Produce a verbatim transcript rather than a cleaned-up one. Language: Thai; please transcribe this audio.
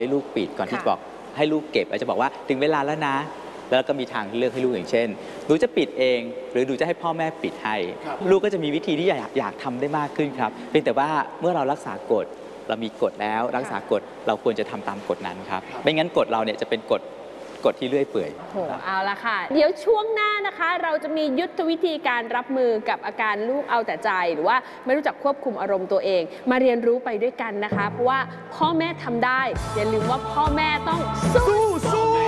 ให้ลูกปิดก่อนที่จะบอกให้ลูกเก็บอาจจะบอกว่าถึงเวลาแล้วนะแล้วก็มีทางเลือกให้ลูกอย่างเช่นหนูจะปิดเองหรือหนูจะให้พ่อแม่ปิดให้ลูกก็จะมีวิธีที่อยากอยากทำได้มากขึ้นครับเพียงแต่ว่าเมื่อเรารักษากฎเรามีกฎแล้วรักษากฎเราควรจะทำตามกฎนั้นครับไม่งั้นกฎเราเนี่ยจะเป็นกฎกฎที่เลื่อยเปื่อยโหเอาละค่ะเดี๋ยวช่วงหน้านะคะเราจะมียุทธวิธีการรับมือกับอาการลูกเอาแต่ใจหรือว่าไม่รู้จักควบคุมอารมณ์ตัวเองมาเรียนรู้ไปด้วยกันนะคะเพราะว่าพ่อแม่ทำได้อย่าลืมว่าพ่อแม่ต้องสู้สู้